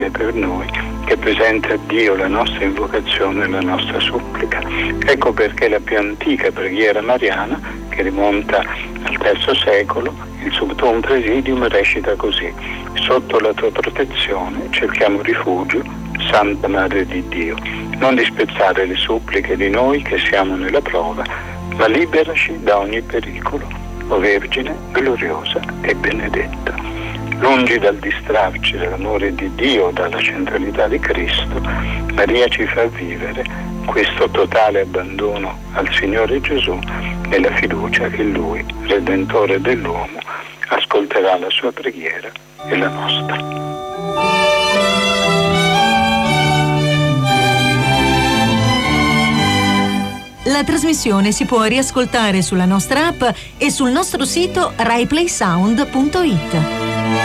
per noi, che presenta a Dio la nostra invocazione e la nostra supplica. Ecco perché la più antica preghiera mariana, che rimonta al III secolo, il Subtum Presidium, recita così: sotto la tua protezione cerchiamo rifugio, Santa Madre di Dio. Non disprezzare le suppliche di noi che siamo nella prova, ma liberaci da ogni pericolo, o Vergine gloriosa e benedetta. Lungi dal distrarci dall'amore di Dio, dalla centralità di Cristo, Maria ci fa vivere questo totale abbandono al Signore Gesù nella fiducia che Lui, Redentore dell'uomo, ascolterà la sua preghiera e la nostra. La trasmissione si può riascoltare sulla nostra app e sul nostro sito raiplaysound.it.